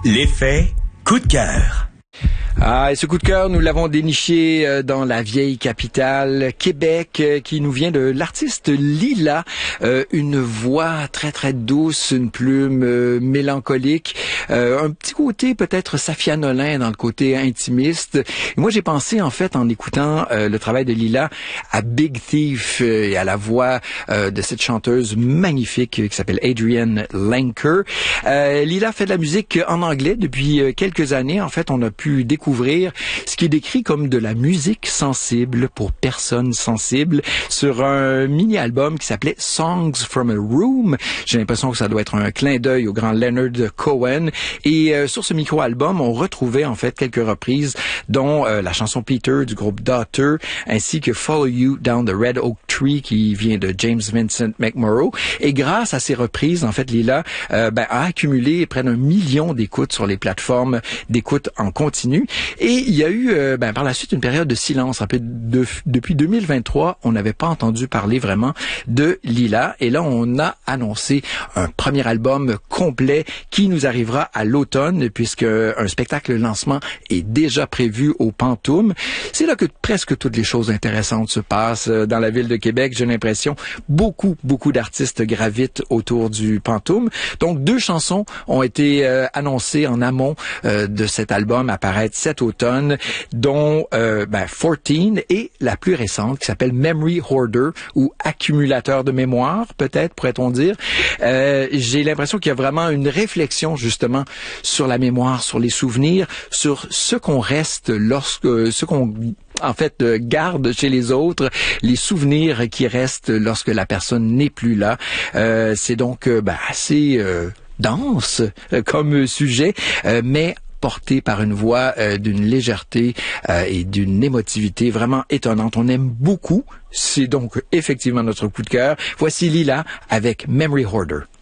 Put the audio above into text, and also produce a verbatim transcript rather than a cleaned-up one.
L'effet coup de cœur. Ah, et ce coup de cœur, nous l'avons déniché euh, dans la vieille capitale, Québec, euh, qui nous vient de l'artiste Lila. Euh, une voix très, très douce, une plume euh, mélancolique, euh, un petit côté peut-être Safia Nolin dans le côté intimiste. Et moi, j'ai pensé, en fait, en écoutant euh, le travail de Lila, à Big Thief euh, et à la voix euh, de cette chanteuse magnifique euh, qui s'appelle Adrienne Lenker. Euh, Lila fait de la musique en anglais depuis euh, quelques années. En fait, on a pu découvrir ce qui est décrit comme de la musique sensible pour personnes sensibles sur un mini-album qui s'appelait Songs from a Room. J'ai l'impression que ça doit être un clin d'œil au grand Leonard Cohen. Et euh, sur ce micro-album, on retrouvait en fait quelques reprises, dont euh, la chanson Peter du groupe Daughter, ainsi que Follow You Down the Red Oak Tree qui vient de James Vincent McMorrow. Et grâce à ces reprises, en fait, Lila euh, ben, a accumulé près d'un million d'écoutes sur les plateformes d'écoute en continu. Et il y a eu euh, ben, par la suite une période de silence. Un peu de, depuis deux mille vingt-trois, on n'avait pas entendu parler vraiment de Lila. Et là, on a annoncé un premier album complet qui nous arrivera à l'automne, puisque un spectacle lancement est déjà prévu au Pantoum. C'est là que presque toutes les choses intéressantes se passent dans la ville de Québec. J'ai l'impression beaucoup, beaucoup d'artistes gravitent autour du Pantoum. Donc, deux chansons ont été euh, annoncées en amont euh, de cet album à paraître cet automne, dont euh, ben, quatorze et la plus récente qui s'appelle Memory Hoarder ou accumulateur de mémoire, peut-être pourrait-on dire. Euh, j'ai l'impression qu'il y a vraiment une réflexion justement sur la mémoire, sur les souvenirs, sur ce qu'on reste lorsque, ce qu'on en fait garde chez les autres, les souvenirs qui restent lorsque la personne n'est plus là. Euh, c'est donc euh, ben, assez euh, dense euh, comme sujet, euh, mais porté par une voix euh, d'une légèreté euh, et d'une émotivité vraiment étonnante. On aime beaucoup. C'est donc effectivement notre coup de cœur. Voici Lila avec Memory Hoarder.